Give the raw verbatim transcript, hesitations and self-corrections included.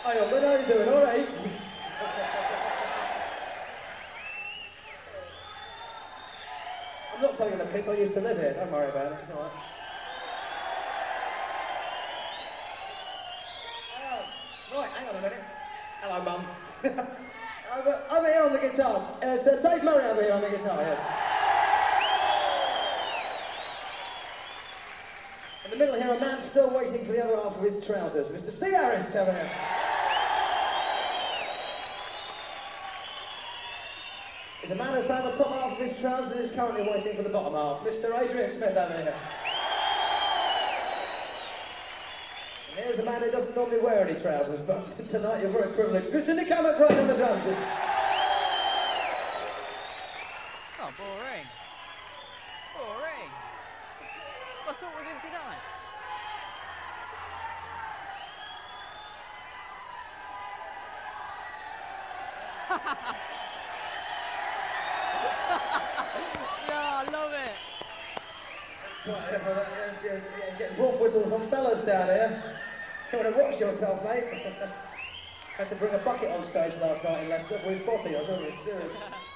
Hi, Uncle, how you doing? All right? I'm not taking the piss, I used to live here. Don't worry about it, it's all right. Oh, right, hang on a minute. Hello, Mum. I'm, I'm here on the guitar. Uh, it's uh, Dave Murray over here on the guitar, yes. In the middle here, a man still waiting for the other half of his trousers. Mister Steve Harris over here. There's a man who found the top half of his trousers and is currently waiting for the bottom half. Mister Adrian Smith over here. And here's a man who doesn't normally wear any trousers, but tonight you're very privileged. Mister Nick Hammett right on the drums. Oh, boring. Boring. What's up with him tonight? Yeah, I love it. Right, yes, yes, yeah, getting wolf whistles from fellas down here. You want to watch yourself, mate. Had to bring a bucket on stage last night in Leicester for his body, I don't know, it's serious.